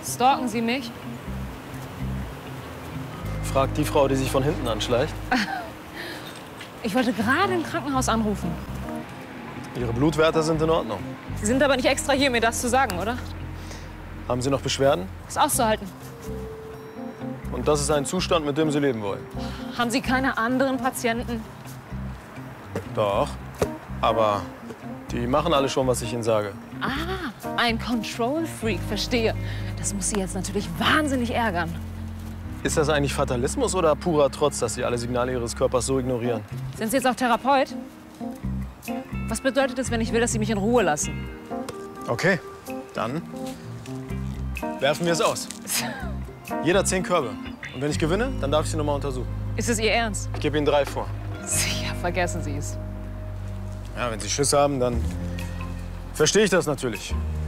Stalken Sie mich? Fragt die Frau, die sich von hinten anschleicht. Ich wollte gerade im Krankenhaus anrufen. Ihre Blutwerte sind in Ordnung. Sie sind aber nicht extra hier, mir das zu sagen, oder? Haben Sie noch Beschwerden? Ist auszuhalten. Und das ist ein Zustand, mit dem Sie leben wollen? Haben Sie keine anderen Patienten? Doch. Aber die machen alle schon, was ich ihnen sage. Ah, ein Control-Freak, verstehe. Das muss Sie jetzt natürlich wahnsinnig ärgern. Ist das eigentlich Fatalismus oder purer Trotz, dass Sie alle Signale Ihres Körpers so ignorieren? Sind Sie jetzt auch Therapeut? Was bedeutet es, wenn ich will, dass Sie mich in Ruhe lassen? Okay, dann werfen wir es aus. Jeder 10 Körbe. Und wenn ich gewinne, dann darf ich Sie noch mal untersuchen. Ist es Ihr Ernst? Ich gebe Ihnen 3 vor. Sicher, vergessen Sie es. Ja, wenn Sie Schiss haben, dann verstehe ich das natürlich.